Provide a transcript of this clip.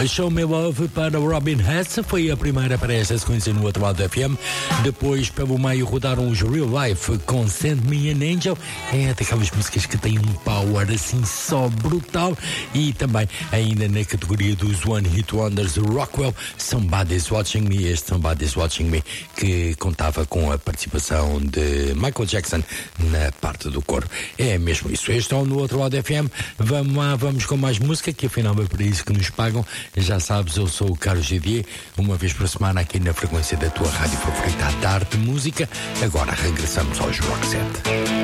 Show Me Love para Robin Hess foi a primeira para esta sequência no outro lado da FM. Depois, pelo meio, rodaram os Real Life com Send Me an Angel. É daquelas músicas que têm um power assim só brutal. E também, ainda na categoria dos One Hit Wonders, Rockwell, Somebody's Watching Me. Este Somebody's Watching Me que contava com a participação de Michael Jackson na parte do coro. É mesmo isso. Este é o No Outro Lado da FM. Vamos lá, vamos com mais música, que afinal é para isso que nos pagam. Já sabes, eu sou o Carlos Gidier, uma vez por semana aqui na frequência da tua rádio favorita da arte música. Agora regressamos aos Rock Set.